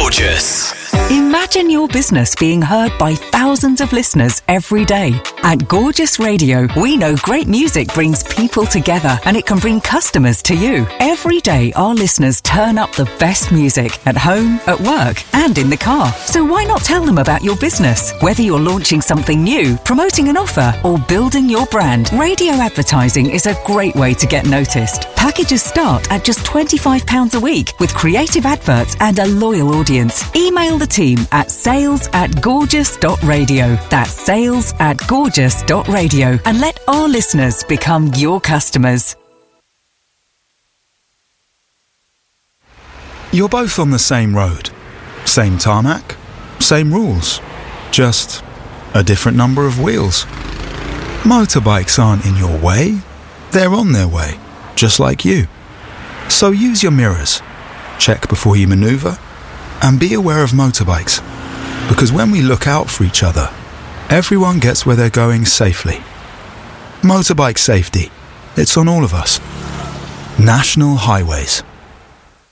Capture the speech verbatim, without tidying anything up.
Gorgeous. Imagine your business being heard by thousands of listeners every day. At Gorgeous Radio, we know great music brings people together and it can bring customers to you. Every day, our listeners turn up the best music at home, at work, and in the car. So why not tell them about your business? Whether you're launching something new, promoting an offer, or building your brand, radio advertising is a great way to get noticed. Packages start at just twenty-five pounds a week with creative adverts and a loyal audience. Email the team at sales at gorgeous dot radio. That's sales at gorgeous dot radio and let our listeners become your customers. You're both on the same road, same tarmac, same rules, just a different number of wheels. Motorbikes aren't in your way, they're on their way, just like you. So use your mirrors, check before you manoeuvre, and be aware of motorbikes. Because when we look out for each other, everyone gets where they're going safely. Motorbike safety, it's on all of us. National Highways.